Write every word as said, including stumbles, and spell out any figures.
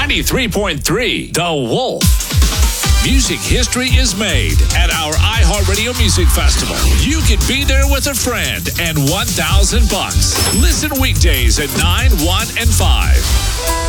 ninety-three point three The Wolf. Music history is made at our iHeartRadio Music Festival. You could be there with a friend and one thousand bucks. Listen weekdays at nine, one, and five.